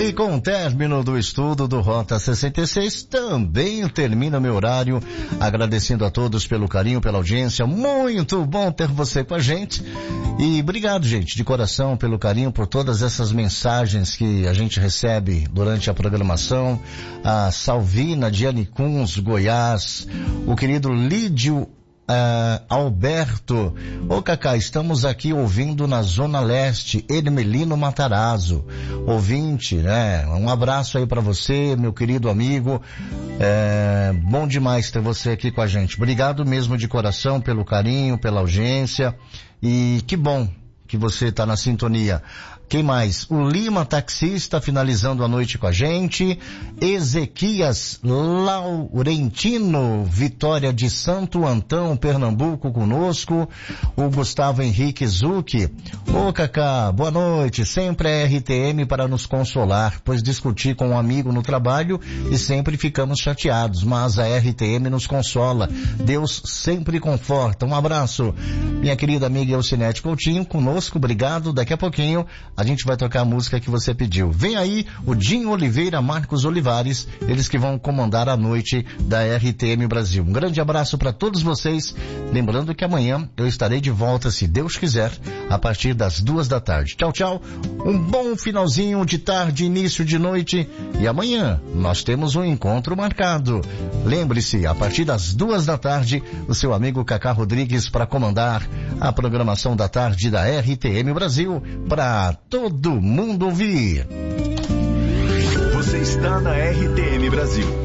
E com o término do estudo do Rota 66, também termina meu horário, agradecendo a todos pelo carinho, pela audiência. Muito bom ter você com a gente. E obrigado, gente, de coração, pelo carinho, por todas essas mensagens que a gente recebe durante a programação. A Salvina de Anicuns, Goiás, o querido Lídio Alberto. Ô Cacá, estamos aqui ouvindo na Zona Leste, Ermelino Matarazzo, ouvinte, né? Um abraço aí pra você, meu querido amigo. Bom demais ter você aqui com a gente. Obrigado mesmo de coração pelo carinho, pela audiência, e que bom que você tá na sintonia. Quem mais? O Lima Taxista finalizando a noite com a gente. Ezequias Laurentino, Vitória de Santo Antão, Pernambuco, conosco. O Gustavo Henrique Zucchi. Ô Cacá, boa noite. Sempre é RTM para nos consolar, pois discuti com um amigo no trabalho e sempre ficamos chateados, mas a RTM nos consola. Deus sempre conforta. Um abraço. Minha querida amiga Elcinete Coutinho, conosco, obrigado. Daqui a pouquinho a gente vai tocar a música que você pediu. Vem aí o Dinho Oliveira, Marcos Olivares, eles que vão comandar a noite da RTM Brasil. Um grande abraço para todos vocês. Lembrando que amanhã eu estarei de volta, se Deus quiser, a partir das 14h. Tchau, tchau. Um bom finalzinho de tarde, início de noite. E amanhã nós temos um encontro marcado. Lembre-se, a partir das 14h, o seu amigo Cacá Rodrigues para comandar a programação da tarde da RTM Brasil para todo mundo ouvir. Você está na RTM Brasil.